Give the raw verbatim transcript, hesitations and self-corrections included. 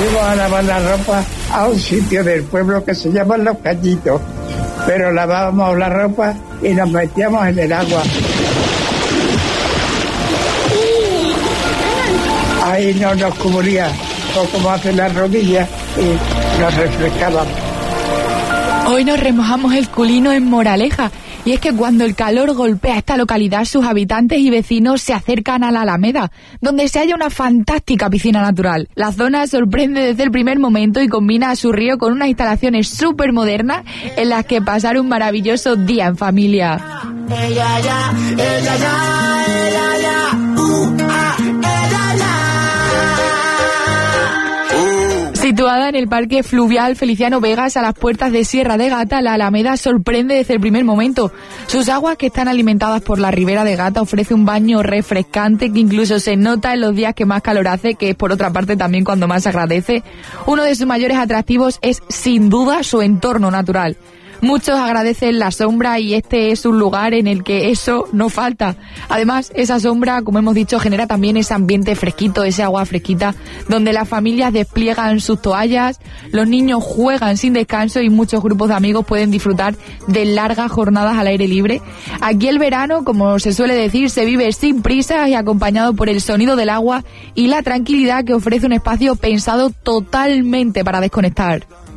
Fuimos a lavar la ropa a un sitio del pueblo que se llama Los Cañitos, pero lavábamos la ropa y nos metíamos en el agua. Ahí no nos cubría poco más de las rodillas y nos refrescábamos. Hoy nos remojamos el culino en Moraleja. Y es que cuando el calor golpea esta localidad, sus habitantes y vecinos se acercan a la Alameda, donde se halla una fantástica piscina natural. La zona sorprende desde el primer momento y combina a su río con unas instalaciones súper modernas en las que pasar un maravilloso día en familia. Ella ya, ella ya, ella ya, uh, ah, ella ya. Situada en el Parque Fluvial Feliciano Vegas, a las puertas de Sierra de Gata, la Alameda sorprende desde el primer momento. Sus aguas, que están alimentadas por la Ribera de Gata, ofrece un baño refrescante que incluso se nota en los días que más calor hace, que es por otra parte también cuando más agradece. Uno de sus mayores atractivos es sin duda su entorno natural. Muchos agradecen la sombra y este es un lugar en el que eso no falta. Además, esa sombra, como hemos dicho, genera también ese ambiente fresquito, ese agua fresquita, donde las familias despliegan sus toallas, los niños juegan sin descanso y muchos grupos de amigos pueden disfrutar de largas jornadas al aire libre. Aquí el verano, como se suele decir, se vive sin prisas y acompañado por el sonido del agua y la tranquilidad que ofrece un espacio pensado totalmente para desconectar.